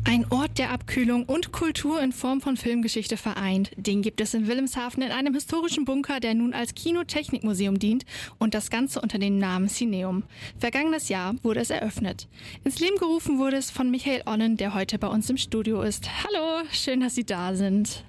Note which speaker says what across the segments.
Speaker 1: Ein Ort der Abkühlung und Kultur in Form von Filmgeschichte vereint. Den gibt es in Wilhelmshaven in einem historischen Bunker, der nun als Kinotechnikmuseum dient und das Ganze unter dem Namen Cineum. Vergangenes Jahr wurde es eröffnet. Ins Leben gerufen wurde es von Michael Onnen, der heute bei uns im Studio ist. Hallo, schön, dass Sie da sind.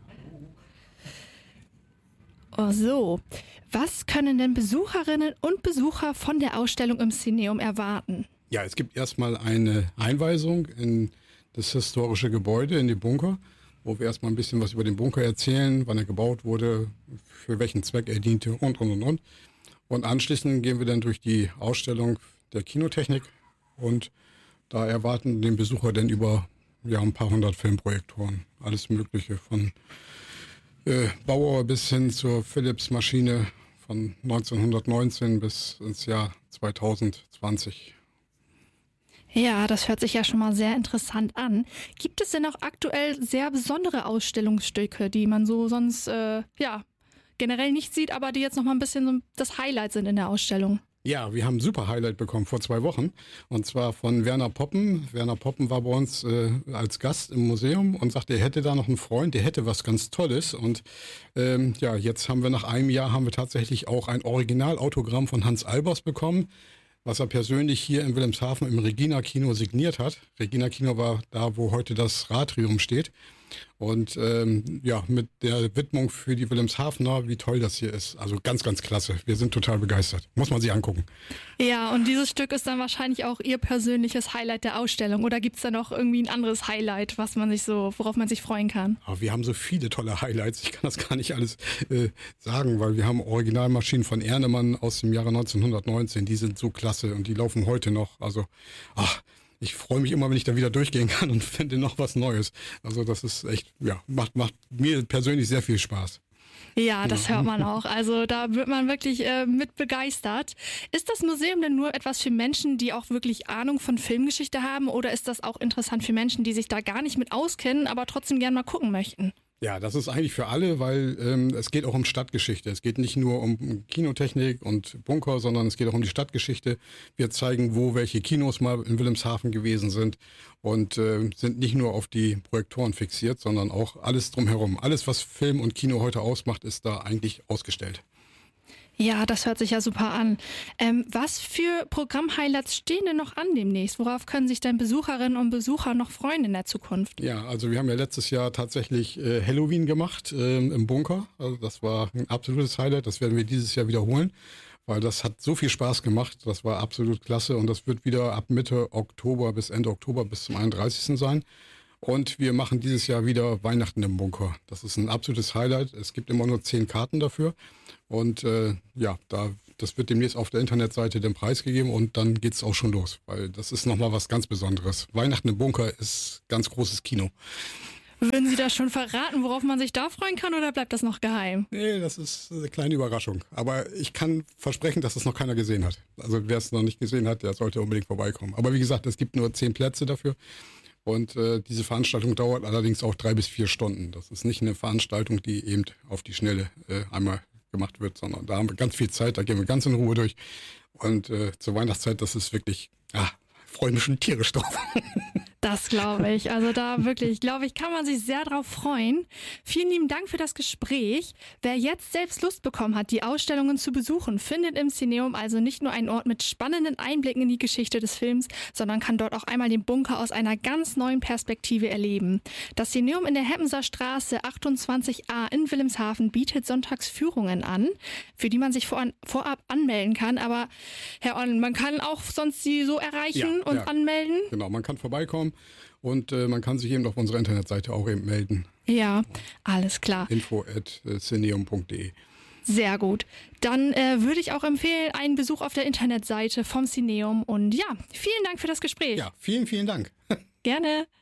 Speaker 1: Oh so, was können denn Besucherinnen und Besucher von der Ausstellung im Cineum erwarten?
Speaker 2: Ja, es gibt erstmal eine Einweisung in das historische Gebäude, in den Bunker, wo wir erstmal ein bisschen was über den Bunker erzählen, wann er gebaut wurde, für welchen Zweck er diente und. Und anschließend gehen wir dann durch die Ausstellung der Kinotechnik und da erwarten den Besucher dann über ein paar hundert Filmprojektoren. Alles Mögliche von Bauer bis hin zur Philips-Maschine von 1919 bis ins Jahr 2020.
Speaker 1: Ja, das hört sich ja schon mal sehr interessant an. Gibt es denn auch aktuell sehr besondere Ausstellungsstücke, die man so sonst generell nicht sieht, aber die jetzt noch mal ein bisschen so das Highlight sind in der Ausstellung?
Speaker 2: Ja, wir haben ein super Highlight bekommen vor 2 Wochen und zwar von Werner Poppen. Werner Poppen war bei uns als Gast im Museum und sagte, er hätte da noch einen Freund, der hätte was ganz Tolles und jetzt haben wir nach einem Jahr tatsächlich auch ein Originalautogramm von Hans Albers bekommen, was er persönlich hier in Wilhelmshaven im Regina-Kino signiert hat. Regina-Kino war da, wo heute das Ratrium steht. Und mit der Widmung für die Wilhelmshavener, wie toll das hier ist. Also ganz, ganz klasse. Wir sind total begeistert. Muss man sich angucken.
Speaker 1: Ja, und dieses Stück ist dann wahrscheinlich auch Ihr persönliches Highlight der Ausstellung. Oder gibt es da noch irgendwie ein anderes Highlight, worauf man sich freuen kann?
Speaker 2: Aber wir haben so viele tolle Highlights. Ich kann das gar nicht alles sagen, weil wir haben Originalmaschinen von Ernemann aus dem Jahre 1919. Die sind so klasse und die laufen heute noch. Also, ich freue mich immer, wenn ich da wieder durchgehen kann und finde noch was Neues. Also das ist echt, macht mir persönlich sehr viel Spaß.
Speaker 1: Ja, das hört man auch. Also da wird man wirklich mit begeistert. Ist das Museum denn nur etwas für Menschen, die auch wirklich Ahnung von Filmgeschichte haben? Oder ist das auch interessant für Menschen, die sich da gar nicht mit auskennen, aber trotzdem gerne mal gucken möchten?
Speaker 2: Ja, das ist eigentlich für alle, weil es geht auch um Stadtgeschichte. Es geht nicht nur um Kinotechnik und Bunker, sondern es geht auch um die Stadtgeschichte. Wir zeigen, wo welche Kinos mal in Wilhelmshaven gewesen sind und sind nicht nur auf die Projektoren fixiert, sondern auch alles drumherum. Alles, was Film und Kino heute ausmacht, ist da eigentlich ausgestellt.
Speaker 1: Ja, das hört sich ja super an. Was für Programm-Highlights stehen denn noch an demnächst? Worauf können sich denn Besucherinnen und Besucher noch freuen in der Zukunft?
Speaker 2: Ja, also wir haben ja letztes Jahr tatsächlich Halloween gemacht im Bunker. Also das war ein absolutes Highlight. Das werden wir dieses Jahr wiederholen, weil das hat so viel Spaß gemacht. Das war absolut klasse und das wird wieder ab Mitte Oktober bis Ende Oktober bis zum 31. sein. Und wir machen dieses Jahr wieder Weihnachten im Bunker. Das ist ein absolutes Highlight. Es gibt immer nur 10 Karten dafür. Und das wird demnächst auf der Internetseite den Preis gegeben und dann geht's auch schon los, weil das ist nochmal was ganz Besonderes. Weihnachten im Bunker ist ganz großes Kino.
Speaker 1: Würden Sie da schon verraten, worauf man sich da freuen kann, oder bleibt das noch geheim?
Speaker 2: Nee, das ist eine kleine Überraschung. Aber ich kann versprechen, dass das noch keiner gesehen hat. Also wer es noch nicht gesehen hat, der sollte unbedingt vorbeikommen. Aber wie gesagt, es gibt nur 10 Plätze dafür. Und diese Veranstaltung dauert allerdings auch 3 bis 4 Stunden. Das ist nicht eine Veranstaltung, die eben auf die Schnelle einmal gemacht wird, sondern da haben wir ganz viel Zeit, da gehen wir ganz in Ruhe durch. Und zur Weihnachtszeit, das ist wirklich, freue mich schon tierisch drauf.
Speaker 1: Das glaube ich. Also da wirklich, glaube ich, kann man sich sehr drauf freuen. Vielen lieben Dank für das Gespräch. Wer jetzt selbst Lust bekommen hat, die Ausstellungen zu besuchen, findet im Cineum also nicht nur einen Ort mit spannenden Einblicken in die Geschichte des Films, sondern kann dort auch einmal den Bunker aus einer ganz neuen Perspektive erleben. Das Cineum in der Heppenser Straße 28a in Wilhelmshaven bietet sonntags Führungen an, für die man sich vorab anmelden kann. Aber Herr Onnen, man kann auch sonst Sie so erreichen und anmelden?
Speaker 2: Genau, man kann vorbeikommen. Und man kann sich eben auf unserer Internetseite auch eben melden.
Speaker 1: Ja, alles klar.
Speaker 2: info@cineum.de.
Speaker 1: Sehr gut. Dann würde ich auch empfehlen, einen Besuch auf der Internetseite vom Cineum. Und ja, vielen Dank für das Gespräch.
Speaker 2: Ja, vielen, vielen Dank.
Speaker 1: Gerne.